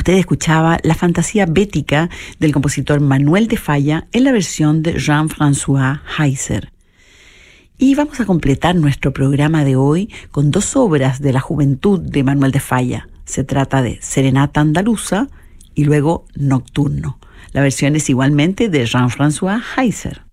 Usted escuchaba la fantasía bética del compositor Manuel de Falla en la versión de Jean-François Heiser. Y vamos a completar nuestro programa de hoy con dos obras de la juventud de Manuel de Falla. Se trata de Serenata Andaluza y luego Nocturno. La versión es igualmente de Jean-François Heiser.